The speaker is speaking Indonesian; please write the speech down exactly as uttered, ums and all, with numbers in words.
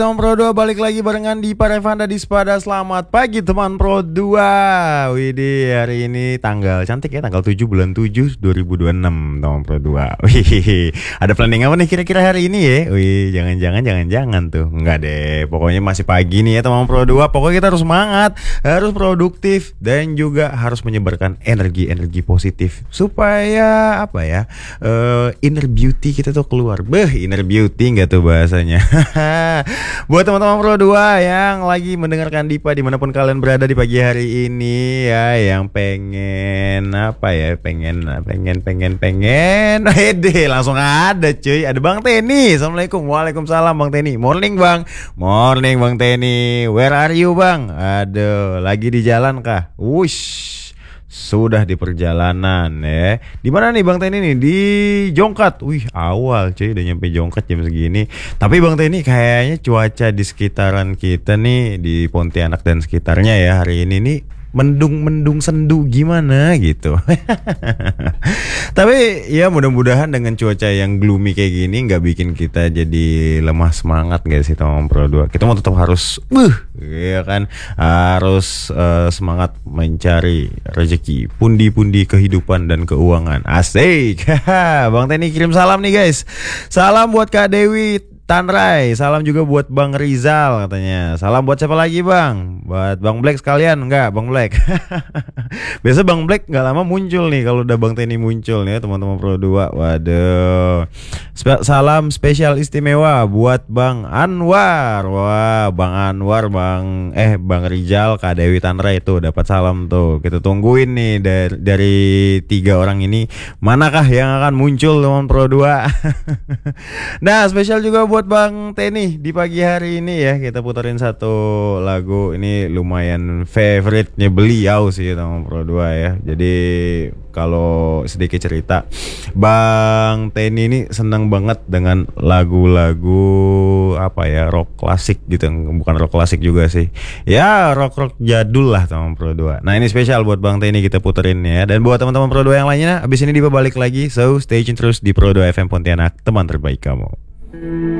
Teman Pro dua balik lagi barengan di Parevanda di Spada. Selamat pagi teman Pro dua. Widih, hari ini tanggal cantik ya, tanggal tujuh bulan tujuh dua ribu dua puluh enam teman Pro dua. Wih, ada planning apa nih kira-kira hari ini ya? Wih, jangan-jangan jangan-jangan tuh. Enggak deh, pokoknya masih pagi nih ya teman Pro dua. Pokoknya kita harus semangat, harus produktif dan juga harus menyebarkan energi-energi positif supaya apa ya? Uh, inner beauty kita tuh keluar. Beh, inner beauty enggak tuh bahasanya? Buat teman-teman Pro dua yang lagi mendengarkan Dipa dimanapun kalian berada di pagi hari ini ya, yang pengen apa ya, pengen pengen pengen pengen Hede, langsung ada cuy, ada Bang Teni. Assalamualaikum. Waalaikumsalam Bang Teni. Morning Bang. Morning Bang Teni. Where are you Bang? Aduh, lagi di jalan kah? Wush, sudah di perjalanan ya. Di mana nih Bang Teni nih? Di Jongkat. Wih, awal cuy, udah nyampe Jongkat jam segini. Tapi Bang Teni kayaknya cuaca di sekitaran kita nih di Pontianak dan sekitarnya ya hari ini nih mendung-mendung sendu gimana gitu. Tapi ya mudah-mudahan dengan cuaca yang gloomy kayak gini nggak bikin kita jadi lemah semangat guys sih teman Pro dua. Kita mau tetap harus uh, ya kan, harus uh, semangat mencari rezeki, pundi-pundi kehidupan dan keuangan. Asik. Bang Teni kirim salam nih guys. Salam buat Kak Dewi Tanrai, salam juga buat Bang Rizal katanya. Salam buat siapa lagi Bang? Buat Bang Black sekalian enggak? Bang Black. Biasa Bang Black nggak lama muncul nih kalau udah Bang Teni muncul nih teman-teman Pro dua. Waduh. Spe- salam spesial istimewa buat Bang Anwar. Wah, Bang Anwar, Bang eh Bang Rizal, Kak Dewi Tanrai itu dapat salam tuh. Kita tungguin nih dari, dari tiga orang ini manakah yang akan muncul teman Pro dua. Nah, spesial juga buat Bang Teni di pagi hari ini ya, kita puterin satu lagu ini lumayan favorite-nya beliau sih teman Pro dua ya. Jadi kalau sedikit cerita, Bang Teni ini senang banget dengan lagu-lagu apa ya, rock klasik gitu. Bukan rock klasik juga sih, ya rock-rock jadul lah teman Pro dua. Nah ini spesial buat Bang Teni kita puterin ya. Dan buat teman-teman Pro dua yang lainnya, abis ini Dipa balik lagi. So stay tune terus di Pro dua F M Pontianak, teman terbaik kamu.